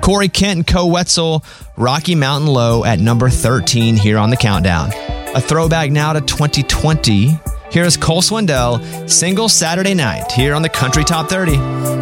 Corey Kent and Co Wetzel, Rocky Mountain Low at number 13 here on the countdown. A throwback now to 2020. Here is Cole Swindell, Single Saturday Night here on the Country Top 30.